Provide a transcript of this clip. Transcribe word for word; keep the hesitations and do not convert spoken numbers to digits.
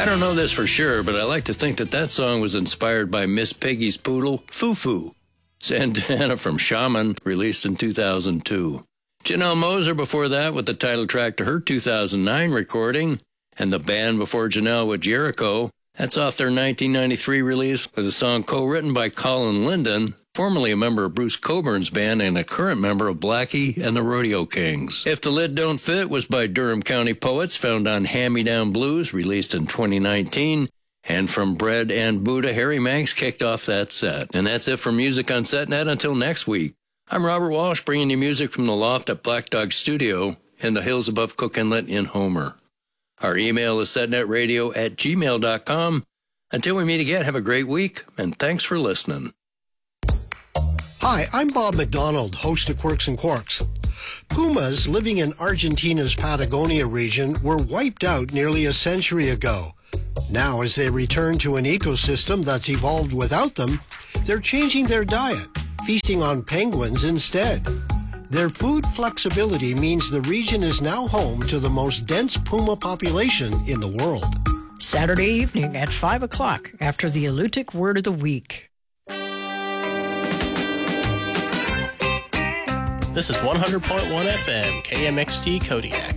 don't know this for sure, but I like to think that that song was inspired by Miss Piggy's poodle, Foo-Foo. Santana from Shaman, released in two thousand two. Janelle Moser before that with the title track to her two thousand nine recording, and the band before Janelle with Jericho. That's off their nineteen ninety-three release with a song co-written by Colin Linden, formerly a member of Bruce Coburn's band and a current member of Blackie and the Rodeo Kings. If the Lid Don't Fit was by Durham County Poets, found on Hand Me Down Blues, released in twenty nineteen. And from Bread and Buddha, Harry Manx kicked off that set. And that's it for Music on SetNet until next week. I'm Robert Walsh, bringing you music from the loft at Black Dog Studio in the hills above Cook Inlet in Homer. Our email is setnetradio at gmail dot com. Until we meet again, have a great week, and thanks for listening. Hi, I'm Bob McDonald, host of Quirks and Quarks. Pumas living in Argentina's Patagonia region were wiped out nearly a century ago. Now, as they return to an ecosystem that's evolved without them, they're changing their diet, feasting on penguins instead. Their food flexibility means the region is now home to the most dense puma population in the world. Saturday evening at five o'clock after the Alutiiq Word of the Week. This is one hundred point one F M, K M X T Kodiak.